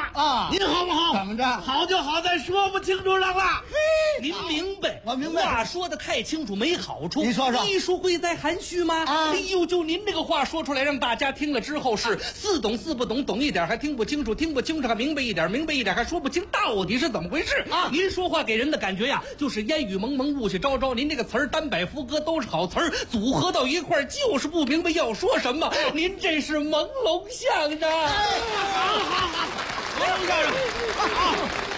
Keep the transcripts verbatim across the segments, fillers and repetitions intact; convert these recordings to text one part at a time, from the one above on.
啊！ 您好不好？ 怎么着？ 好就好在说不清楚上了。 嘿， 您明白？ 我明白。 话说的太清楚没好处。 你说说， 艺术贵在含蓄吗？ 啊！ 哎呦，就您这个话说出来，让大家听了之后是似懂似不懂，懂一点还听不清楚，听不清楚还明白一点，明白一点还说不清到底是怎么回事啊！ 您说话给人的感觉呀，就是烟雨蒙蒙，雾气昭昭。您这个词儿单摆副歌都是好词儿，组合到一块儿就是不明白要说什么。您这是朦胧相声。 哎，好好好，朦胧相声，好。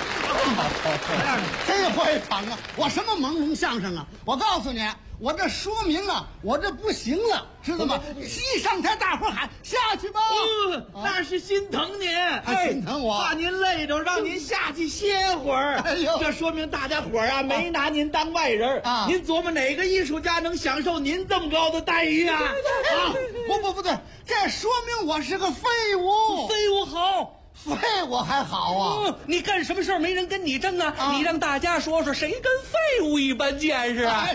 这会场啊！我什么朦胧相声啊！我告诉你，我这说明啊，我这不行了，知道吗？一上台，大伙喊下去吧。 嗯，那是心疼您， 还心疼我， 怕您累着，让您下去歇会儿。 哎呦， 这说明大家伙儿啊，没拿您当外人啊。 您琢磨哪个艺术家能享受您这么高的待遇啊？ 啊，不不不对，这说明我是个废物。 废物好。 废物还好啊！ 嗯，你干什么事儿没人跟你争啊？ 啊你让大家说说，谁跟废物一般见识啊？ 哎、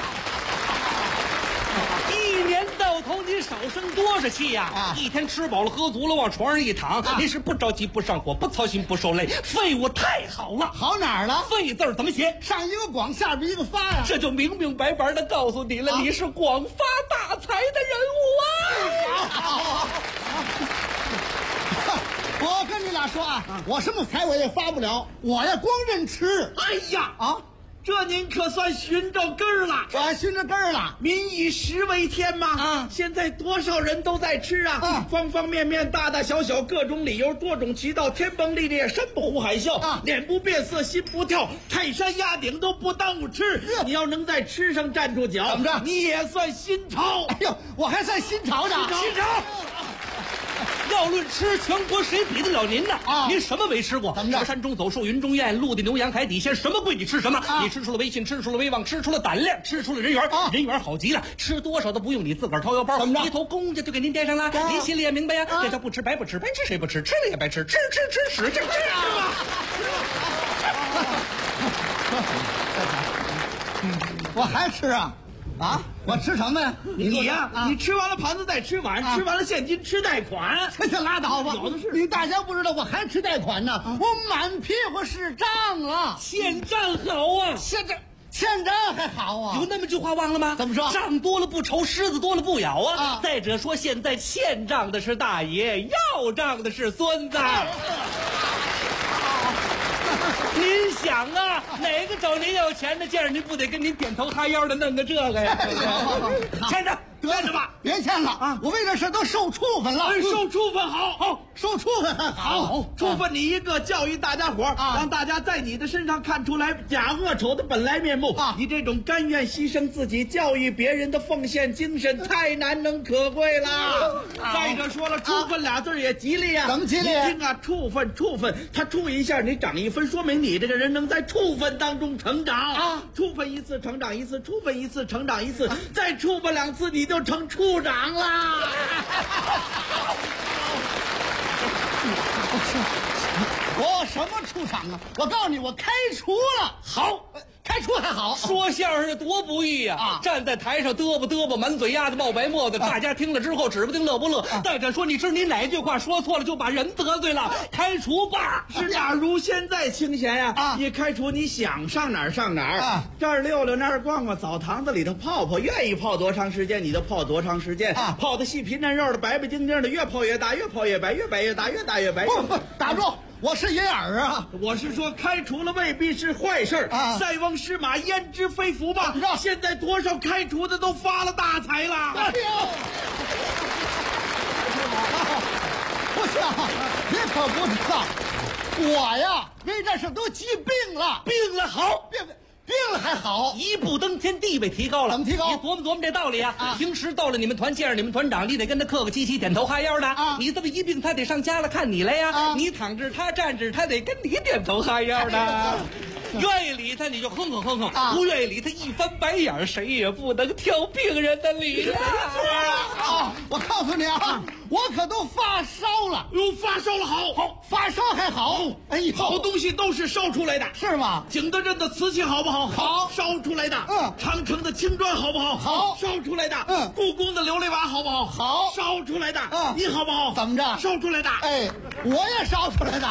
一年到头你少生多少气呀、啊？ 啊！ 一天吃饱了喝足了，往床上一躺，啊、你是不着急不上火，不操心不受累。废物太好了， 好哪儿了？ 废字怎么写？ 上一个广，下边一个发呀、啊， 这就明明白白的告诉你了，啊、你是广发大财的人物啊！ 好好好。我跟你俩说啊，啊我什么财我也发不了，我呀光认吃。 哎呀啊， 这您可算寻着根儿了。 我还寻着根儿了。 民以食为天嘛， 啊， 现在多少人都在吃啊， 啊方方面面，大大小小，各种理由，多种渠道，天崩地裂，山不呼海啸， 啊， 脸不变色，心不跳，泰山压顶都不耽误吃。你要能在吃上站住脚， 怎么着？ 你也算新潮。 哎呦，我还算新潮呢。 新潮。要论吃，全国谁比得了您呢？ 啊， 您什么没吃过？ 怎么着？ 山中走树，云中雁，陆地牛羊海底鲜，什么贵你吃什么？ 啊、 你吃出了威信，吃出了威望，吃出了胆量，吃出了人缘。 啊、 人缘好极了，吃多少都不用你自个儿掏腰包， 怎么着？ 一头公家就给您垫上了。 啊、 您心里也明白呀， 啊、 这叫不吃白不吃，白吃谁不吃？吃了也白吃，吃吃吃使劲吃啊！ 我还吃啊。啊！我吃什么呀？ 你你呀，啊、你吃完了盘子再吃碗，啊、吃完了现金吃贷款， 这就拉倒吧。 有的是。 你大家不知道，我还吃贷款呢，啊、我满屁股是账了。 欠账好啊， 欠账欠账还好啊。 有那么句话忘了吗？ 怎么说？ 账多了不愁，虱子多了不咬啊。 啊再者说，现在欠账的是大爷，要账的是孙子。啊您想啊，哪个找您要钱的见着您不得跟您点头哈腰的弄个这个呀？欠着得着吧，别欠了啊！我为这事都受处分了。 受处分好， 好受处分还好， 好处分你一个，教育大家伙儿，让大家在你的身上看出来假恶丑的本来面目啊！你这种甘愿牺牲自己教育别人的奉献精神，太难能可贵了。再者说了，处分俩字也吉利呀。 怎么吉利？ 你听啊，处分处分，他处一下你长一分，说明你这个人能在处分当中成长啊！处分一次成长一次，处分一次成长一次，再处分两次你就成处长啦！ 我什么处长啊？我告诉你，我开除了。 好， 开除还好。 说相声多不易呀、啊！ 啊， 站在台上嘚啵嘚啵，满嘴丫子冒白沫子，啊、大家听了之后指不定乐不乐。啊、再者说，你知你哪句话说错了，就把人得罪了，啊、开除吧。 是假如现在清闲呀， 啊， 一开除你想上哪儿上哪儿， 啊， 这儿溜溜那儿逛逛，澡堂子里头泡泡，愿意泡多长时间你就泡多长时间， 啊， 泡的细皮嫩肉的，白白净净的，越泡越大，越泡越白，越白越大，越大越白。 不不，打住！我是银耳啊！ 我是说，开除了未必是坏事啊！ 塞翁失马，焉知非福吧？现在多少开除的都发了大财了！ 哎呦，不行，你可不知道，我呀，为这事都疾病了， 病了好， 病病了还好， 一步登天，地位提高了。 怎么提高？ 你琢磨琢磨这道理啊！ 啊平时到了你们团见着你们团长，你得跟他客客气气，点头哈腰的啊。 你这么一病，他得上家了看你来呀。 啊， 你躺着，他站着，他得跟你点头哈腰的。愿意理他，你就哼哼哼哼； 啊、 不愿意理他，一翻白眼，谁也不能挑病人的理呀。 啊！我告诉你啊，我可都发烧了。 哟，发烧了，好好，发烧还好。哎呦， 好东西都是烧出来的， 是吗？ 景德镇的瓷器好不好？ 好， 烧出来的。 嗯， 长城的青砖好不好？ 好， 烧出来的。 嗯， 故宫的琉璃瓦好不好？ 好， 烧出来的。 嗯， 你好不好？ 怎么着？ 烧出来的。 哎，我也烧出来的。